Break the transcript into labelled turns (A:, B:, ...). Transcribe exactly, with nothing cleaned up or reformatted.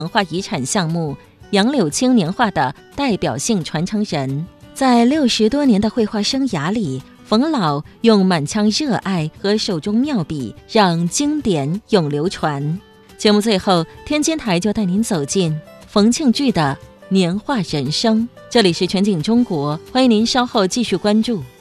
A: 文化遗产项目杨柳青年画的代表性传承人。在六十多年的绘画生涯里，冯老用满腔热爱和手中妙笔，让经典永流传。节目最后，天津台就带您走进冯庆聚的年画人生。这里是全景中国，欢迎您稍后继续关注。